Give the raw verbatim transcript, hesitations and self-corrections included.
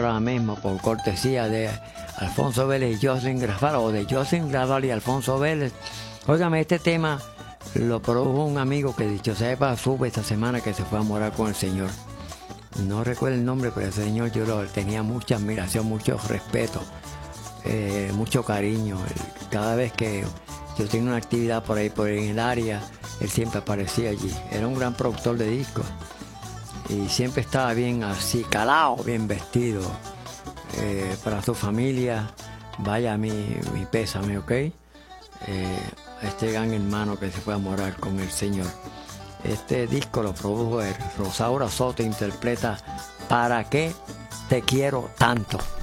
ahora mismo por cortesía de Alfonso Vélez y Jocelyn Grafal, o de Jocelyn Grafal y Alfonso Vélez. Óigame, este tema lo produjo un amigo que, dicho sea de paso, supe esta semana que se fue a morar con el Señor. No recuerdo el nombre, pero ese señor yo lo, tenía mucha admiración, mucho respeto, eh, mucho cariño. Cada vez que yo tenía una actividad por ahí, por ahí en el área, él siempre aparecía allí. Era un gran productor de discos y siempre estaba bien así, calado, bien vestido. Eh, para su familia, vaya mi, mi pésame, ¿ok? Eh, este gran hermano que se fue a morar con el Señor. Este disco lo produjo él. Rosaura Soto interpreta ¿Para qué te quiero tanto?